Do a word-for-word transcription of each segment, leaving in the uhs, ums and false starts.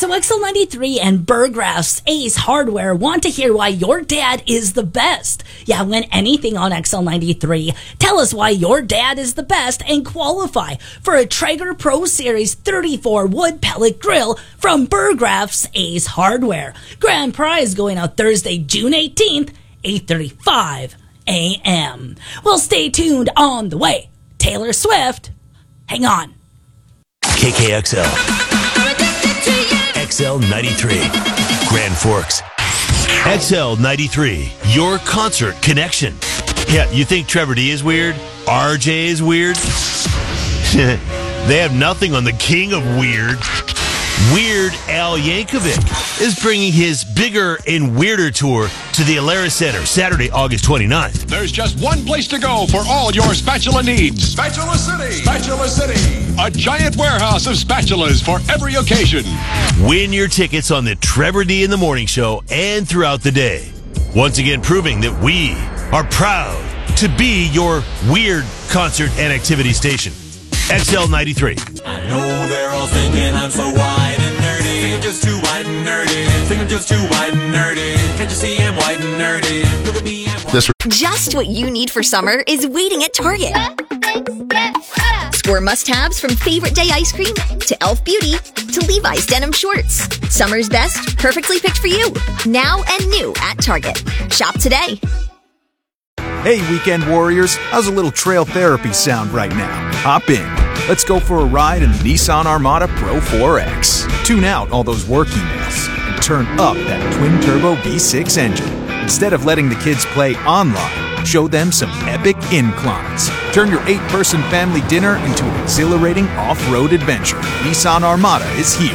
So X L ninety-three and Burgraff's Ace Hardware want to hear why your dad is the best. Yeah, win anything on X L ninety-three. Tell us why your dad is the best and qualify for a Traeger Pro Series thirty-four wood pellet grill from Burgraff's Ace Hardware. Grand prize going out Thursday, June eighteenth, eight thirty-five a.m. Well, stay tuned on the way. Taylor Swift, hang on. K K X L. X L ninety-three. Grand Forks. X L ninety-three. Your concert connection. Yeah, you think Trevor D is weird? R J is weird? They have nothing on the king of weird. Weird Al Yankovic is bringing his bigger and weirder tour to the Alara Center Saturday, August twenty-ninth. There's just one place to go for all your spatula needs. Spatula City. Spatula City. A giant warehouse of spatulas for every occasion. Win your tickets on the Trevor D in the Morning Show and throughout the day. Once again proving that we are proud to be your weird concert and activity station. X L ninety-three. I know they're all thinking I'm so white and nerdy. Think I'm just too white and nerdy. Think I'm just too white and nerdy. Can't you see I'm white and nerdy? Look at me, I'm white. This Just what you need for summer is waiting at Target. Score must-haves from Favorite Day ice cream to Elf Beauty to Levi's denim shorts. Summer's best, perfectly picked for you. Now and new at Target. Shop today. Hey, weekend warriors, how's a little trail therapy sound right now? Hop in. Let's go for a ride in the Nissan Armada Pro four X. Tune out all those work emails and turn up that twin-turbo V six engine. Instead of letting the kids play online, show them some epic inclines. Turn your eight-person family dinner into an exhilarating off-road adventure. Nissan Armada is here.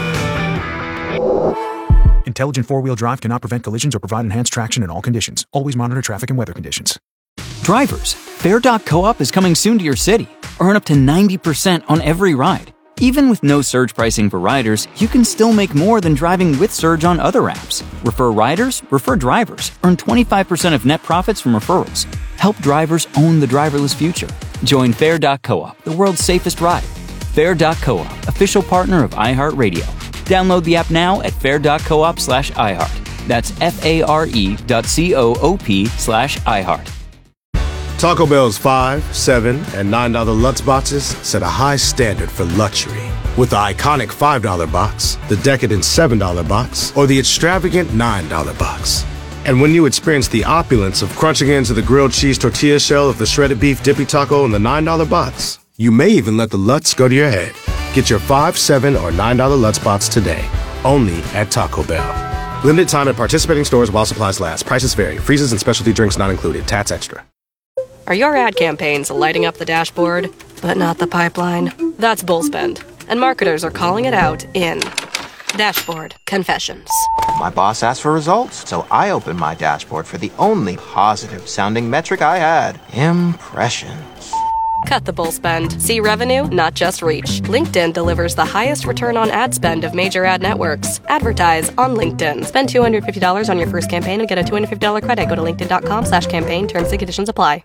Intelligent four-wheel drive cannot prevent collisions or provide enhanced traction in all conditions. Always monitor traffic and weather conditions. Drivers, Fair dot co-op is coming soon to your city. Earn up to ninety percent on every ride. Even with no surge pricing for riders, you can still make more than driving with Surge on other apps. Refer riders, refer drivers. Earn twenty-five percent of net profits from referrals. Help drivers own the driverless future. Join Fair dot co-op, the world's safest ride. Fair dot co-op, official partner of iHeartRadio. Download the app now at fair dot coop slash iHeart. That's F-A-R-E dot C-O-O-P slash iHeart. Taco Bell's five, seven, and nine dollar Lutz boxes set a high standard for luxury. With the iconic five dollar box, the decadent seven dollar box, or the extravagant nine dollar box. And when you experience the opulence of crunching into the grilled cheese tortilla shell of the shredded beef dippy taco in the nine dollar box, you may even let the Lutz go to your head. Get your five, seven, or nine dollar Lutz box today, only at Taco Bell. Limited time at participating stores while supplies last. Prices vary. Freezes and specialty drinks not included. Tats extra. Are your ad campaigns lighting up the dashboard, but not the pipeline? That's Bullspend, and marketers are calling it out in Dashboard Confessions. My boss asked for results, so I opened my dashboard for the only positive-sounding metric I had, impressions. Cut the bull spend. See revenue, not just reach. LinkedIn delivers the highest return on ad spend of major ad networks. Advertise on LinkedIn. Spend two hundred fifty dollars on your first campaign and get a two hundred fifty dollars credit. Go to linkedin.com slash campaign. Terms and conditions apply.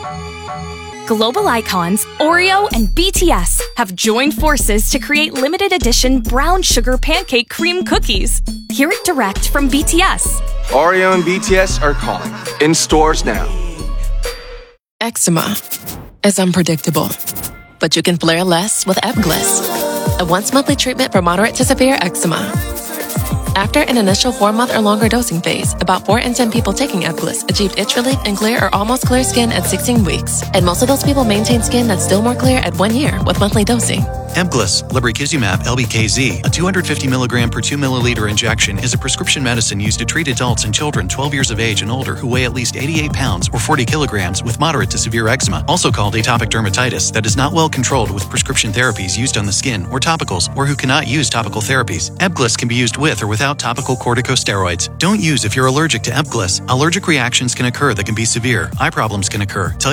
Global icons Oreo and B T S have joined forces to create limited edition brown sugar pancake cream cookies. Hear it direct from B T S. Oreo and B T S are calling. In stores now. Eczema is unpredictable, but you can flare less with Ebglyss, a once-monthly treatment for moderate to severe eczema. After an initial four-month or longer dosing phase, about four in ten people taking Ebglyss achieved itch relief and clear or almost clear skin at sixteen weeks. And most of those people maintain skin that's still more clear at one year with monthly dosing. Ebglyss, lebrikizumab L B K Z, a two hundred fifty milligram per two milliliter injection, is a prescription medicine used to treat adults and children twelve years of age and older who weigh at least eighty-eight pounds or forty kilograms with moderate to severe eczema, also called atopic dermatitis, that is not well controlled with prescription therapies used on the skin or topicals, or who cannot use topical therapies. Ebglyss can be used with or without topical corticosteroids. Don't use if you're allergic to Ebglyss. Allergic reactions can occur that can be severe. Eye problems can occur. Tell